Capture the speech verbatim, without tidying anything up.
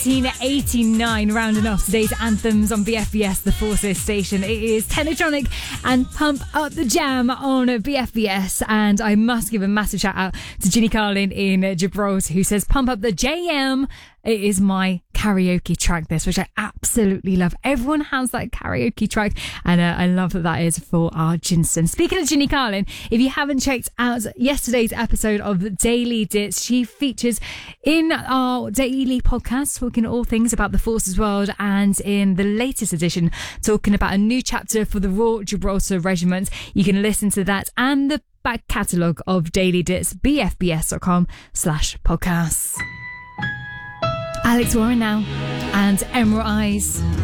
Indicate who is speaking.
Speaker 1: nineteen eighty-nine, rounding off today's anthems on B F B S, the Forces station. It is Technotronic and Pump Up the Jam on B F B S. And I must give a massive shout out to Ginny Carlin in Gibraltar, who says, "Pump up the J M." It is my karaoke track, this, which I absolutely love. Everyone has that karaoke track, and uh, I love that that is for our Jinston. Speaking of Ginny Carlin, if you haven't checked out yesterday's episode of Daily Dits, she features in our daily podcast talking all things about the Forces world, and in the latest edition talking about a new chapter for the Royal Gibraltar Regiment. You can listen to that and the back catalogue of Daily Dits, bfbs.com slash podcasts. Alex Warren now, and Emerald Eyes.